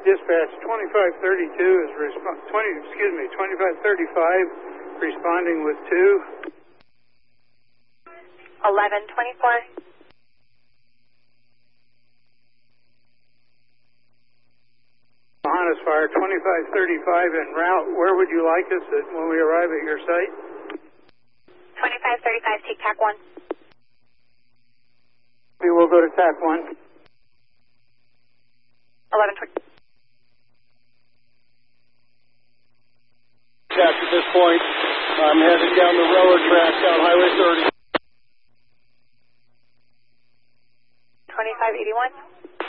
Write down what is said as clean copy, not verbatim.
Dispatch 2532 is 2535 responding with 2. 1124. Honest Fire 2535 en route. Where would you like us when we arrive at your site? 2535, take TAC 1. We will go to TAC 1. 1120. At this point, I'm headed down the railroad track down Highway 30. 2581.